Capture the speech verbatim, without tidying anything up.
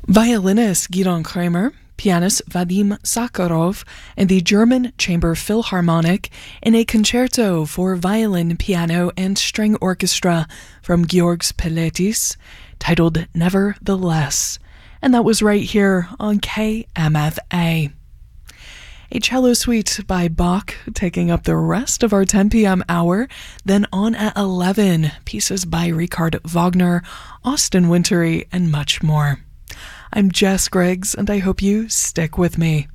Violinist Gidon Kremer, pianist Vadim Sakharov, and the German Chamber Philharmonic in a concerto for violin, piano, and string orchestra from Georgs Piletis, titled Nevertheless. And that was right here on K M F A. A cello suite by Bach taking up the rest of our ten p.m. hour. Then on at eleven, pieces by Richard Wagner, Austin Wintory, and much more. I'm Jess Griggs, and I hope you stick with me.